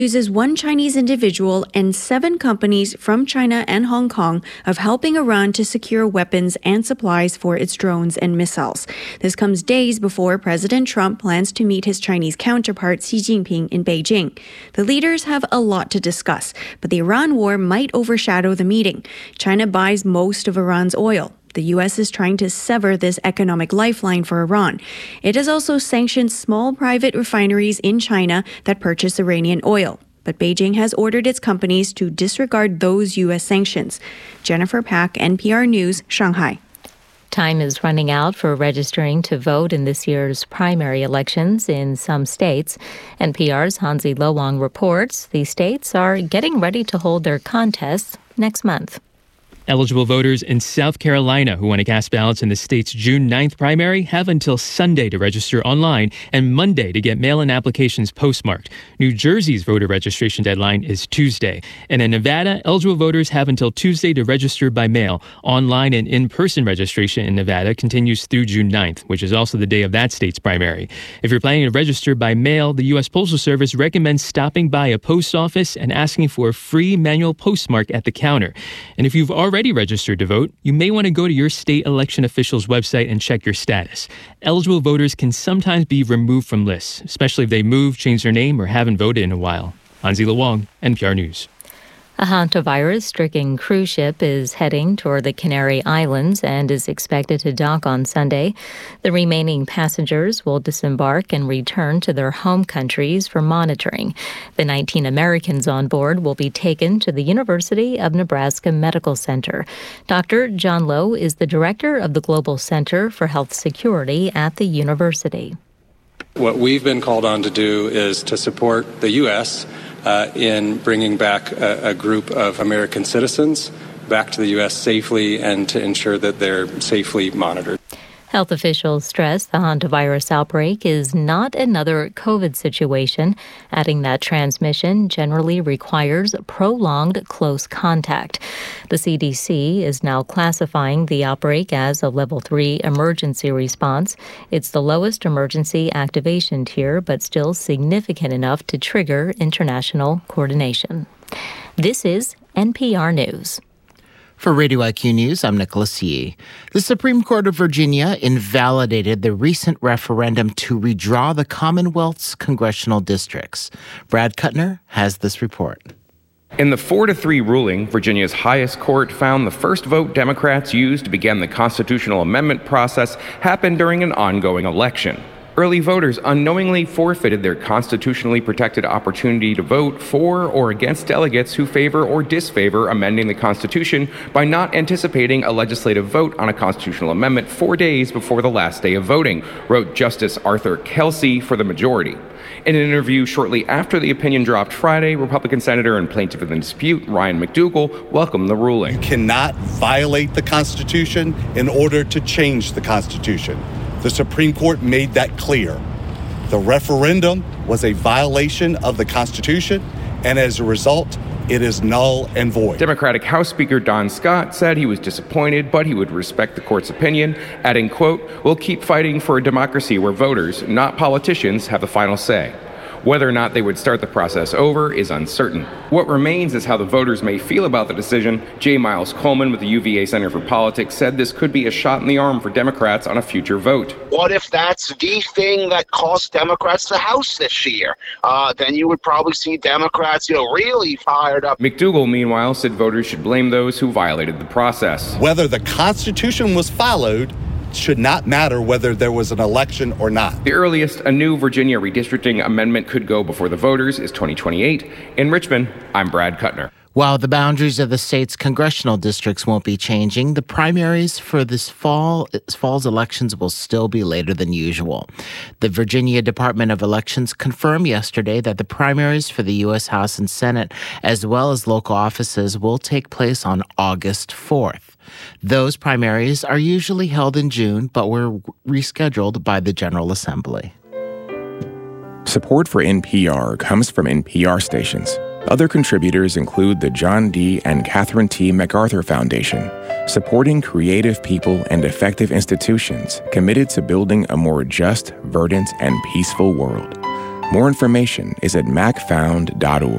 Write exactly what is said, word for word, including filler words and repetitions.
accuses one Chinese individual and seven companies from China and Hong Kong of helping Iran to secure weapons and supplies for its drones and missiles. This comes days before President Trump plans to meet his Chinese counterpart Xi Jinping in Beijing. The leaders have a lot to discuss, but the Iran war might overshadow the meeting. China buys most of Iran's oil. The U S is trying to sever this economic lifeline for Iran. It has also sanctioned small private refineries in China that purchase Iranian oil. But Beijing has ordered its companies to disregard those U S sanctions. Jennifer Pak, N P R News, Shanghai. Time is running out for registering to vote in this year's primary elections in some states. N P R's Hansi Lo Wang reports the states are getting ready to hold their contests next month. Eligible voters in South Carolina who want to cast ballots in the state's June ninth primary have until Sunday to register online and Monday to get mail-in applications postmarked. New Jersey's voter registration deadline is Tuesday. And in Nevada, eligible voters have until Tuesday to register by mail. Online and in-person registration in Nevada continues through June ninth, which is also the day of that state's primary. If you're planning to register by mail, the U S Postal Service recommends stopping by a post office and asking for a free manual postmark at the counter. And if you've already Already registered to vote, you may want to go to your state election official's website and check your status. Eligible voters can sometimes be removed from lists, especially if they move, change their name, or haven't voted in a while. Hansi Lo Wang, N P R News. A hantavirus-stricken cruise ship is heading toward the Canary Islands and is expected to dock on Sunday. The remaining passengers will disembark and return to their home countries for monitoring. The nineteen Americans on board will be taken to the University of Nebraska Medical Center. Doctor John Lowe is the director of the Global Center for Health Security at the university. What we've been called on to do is to support the U S Uh, in bringing back a, a group of American citizens back to the U S safely and to ensure that they're safely monitored. Health officials stress the hantavirus outbreak is not another COVID situation, adding that transmission generally requires prolonged close contact. The C D C is now classifying the outbreak as a level three emergency response. It's the lowest emergency activation tier, but still significant enough to trigger international coordination. This is N P R News. For Radio I Q News, I'm Nicholas Yee. The Supreme Court of Virginia invalidated the recent referendum to redraw the Commonwealth's congressional districts. Brad Kuttner has this report. In the four to three ruling, Virginia's highest court found the first vote Democrats used to begin the constitutional amendment process happened during an ongoing election. Early voters unknowingly forfeited their constitutionally protected opportunity to vote for or against delegates who favor or disfavor amending the Constitution by not anticipating a legislative vote on a constitutional amendment four days before the last day of voting, wrote Justice Arthur Kelsey for the majority. In an interview shortly after the opinion dropped Friday, Republican Senator and plaintiff in the dispute, Ryan McDougal, welcomed the ruling. You cannot violate the Constitution in order to change the Constitution. The Supreme Court made that clear. The referendum was a violation of the Constitution, and as a result, it is null and void. Democratic House Speaker Don Scott said he was disappointed, but he would respect the court's opinion, adding, quote, "We'll keep fighting for a democracy where voters, not politicians, have the final say." Whether or not they would start the process over is uncertain. What remains is how the voters may feel about the decision. J. Miles Coleman with the U V A Center for Politics said this could be a shot in the arm for Democrats on a future vote. What if that's the thing that cost Democrats the House this year? Uh, then you would probably see Democrats, you know, really fired up. McDougal, meanwhile, said voters should blame those who violated the process. Whether the Constitution was followed should not matter whether there was an election or not. The earliest a new Virginia redistricting amendment could go before the voters is twenty twenty-eight. In Richmond, I'm Brad Kuttner. While the boundaries of the state's congressional districts won't be changing, the primaries for this fall fall's elections will still be later than usual. The Virginia Department of Elections confirmed yesterday that the primaries for the U S House and Senate, as well as local offices, will take place on August fourth. Those primaries are usually held in June, but were rescheduled by the General Assembly. Support for N P R comes from N P R stations. Other contributors include the John D. and Catherine T. MacArthur Foundation, supporting creative people and effective institutions committed to building a more just, verdant, and peaceful world. More information is at mac found dot org.